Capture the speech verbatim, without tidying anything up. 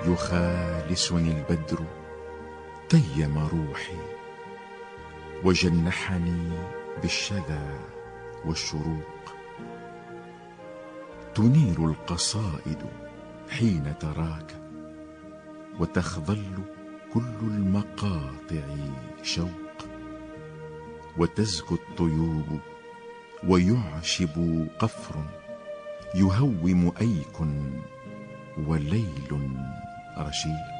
يخالصني البدر تيم روحي وجنحني بالشذا والشروق. تنير القصائد حين تراك وتخضل كل المقاطع شوق، وتزكو الطيوب ويعشب قفر يهوم أيك وليل رشيق.